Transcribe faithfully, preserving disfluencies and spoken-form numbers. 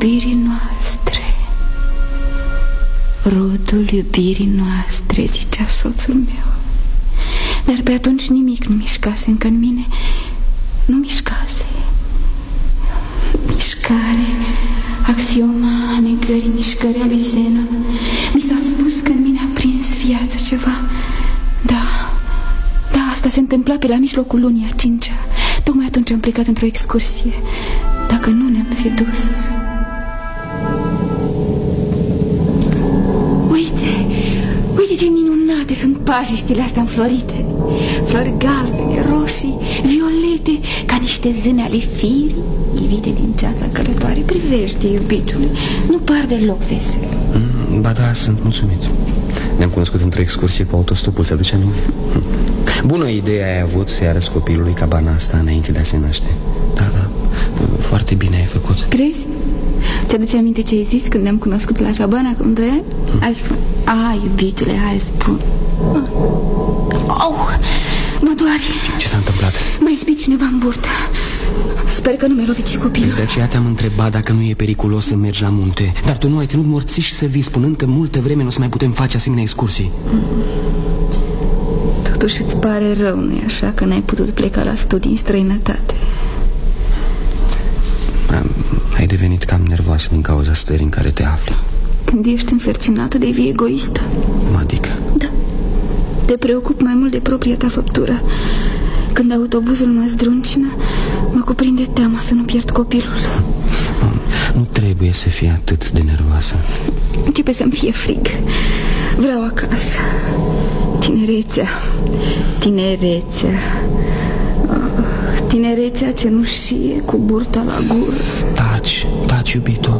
iubirii noastre, rodul iubirii noastre, zicea soțul meu. Dar pe atunci nimic nu mișcase încă în mine. Nu mișcase. Mișcare, axioma negării, mișcarea lui Zenon. Mi s-a spus că în mine a prins viață ceva. Da, da, asta se întâmpla pe la mijlocul lunii a cincea. Tocmai atunci am plecat într-o excursie. Dacă nu ne-am fi dus. Uite, uite ce minunate sunt pajiștile astea înflorite. Flori galbene, roșii, violete, ca niște zâne ale firii ivite din ceața călătoare. Privește, iubitule, nu par deloc vesel. mm, Ba da, sunt mulțumit. Ne-am cunoscut într-o excursie cu autostopul, se aduce aminte? Bună idee ai avut să-i arăți copilului cabana asta înainte de a se naște. Da, da, foarte bine ai făcut. Crezi? Ți-aduce aminte ce ai zis când ne-am cunoscut la cabana acum doi ani? Hmm. Hai spun. A, iubitule, hai spun. Au, mă doare. Ce s-a întâmplat? M-a izbit cineva în burtă. Sper că nu mi-a lovit și copilul. De aceea te-am întrebat dacă nu e periculos să mergi la munte. Dar tu nu ai ținut morțiș să vii, spunând că multă vreme nu o să mai putem face asemenea excursii. Totuși îți pare rău, nu-i așa, că n-ai putut pleca la studii în străinătate? Ai devenit cam nervoasă din cauza stării în care te afli. Când ești însărcinată, devii egoistă. Cum adică? Da. Te preocup mai mult de propria ta făptură. Când autobuzul mă zdruncină, mă cuprinde teama să nu pierd copilul. Nu trebuie să fii atât de nervoasă. Începe să-mi fie frig. Vreau acasă. Tinerețea. Tinerețea. Tinerețea cenușie cu burta la gură. Taci, taci, iubito.